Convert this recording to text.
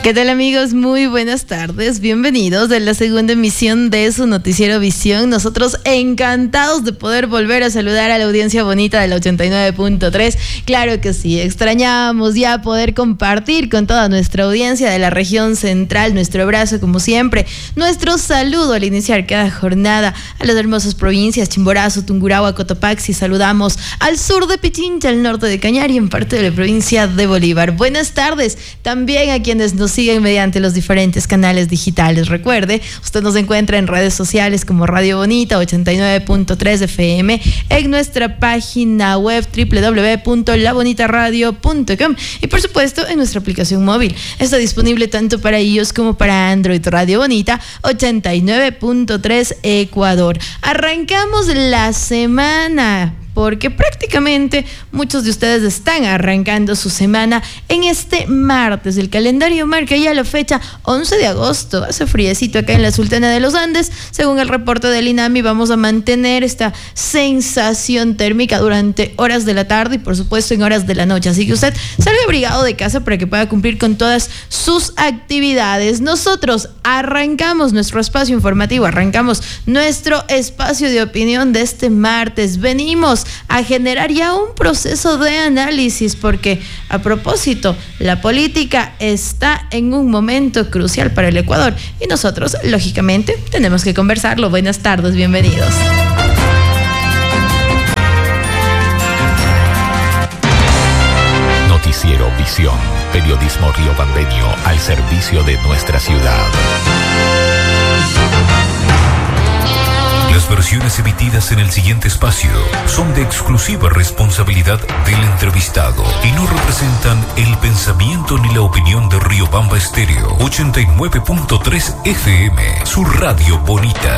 ¿Qué tal, amigos? Muy buenas tardes, bienvenidos a la segunda emisión de su noticiero Visión. Nosotros encantados de poder volver a saludar a la audiencia bonita del 89.3. Claro que sí, extrañamos ya poder compartir con toda nuestra audiencia de la región central nuestro abrazo como siempre, nuestro saludo al iniciar cada jornada a las hermosas provincias Chimborazo, Tungurahua, Cotopaxi. Saludamos al sur de Pichincha, al norte de Cañar y en parte de la provincia de Bolívar. Buenas tardes también a quienes nos siguen mediante los diferentes canales digitales. Recuerde, usted nos encuentra en redes sociales como Radio Bonita 89.3 FM, en nuestra página web www.labonitaradio.com y por supuesto en nuestra aplicación móvil. Está disponible tanto para iOS como para Android. Radio Bonita 89.3 Ecuador. Arrancamos la semana, porque prácticamente muchos de ustedes están arrancando su semana en este martes. El calendario marca ya la fecha 11 de agosto. Hace friecito acá en la Sultana de los Andes. Según el reporte del INAMI, vamos a mantener esta sensación térmica durante horas de la tarde y por supuesto en horas de la noche. Así que usted salga abrigado de casa para que pueda cumplir con todas sus actividades. Nosotros arrancamos nuestro espacio informativo, arrancamos nuestro espacio de opinión de este martes. Venimos a generar ya un proceso de análisis porque, a propósito, la política está en un momento crucial para el Ecuador y nosotros, lógicamente, tenemos que conversarlo. Buenas tardes, bienvenidos. Noticiero Visión, periodismo riobambeño al servicio de nuestra ciudad. Las versiones emitidas en el siguiente espacio son de exclusiva responsabilidad del entrevistado y no representan el pensamiento ni la opinión de Riobamba Estéreo 89.3 FM, su radio bonita.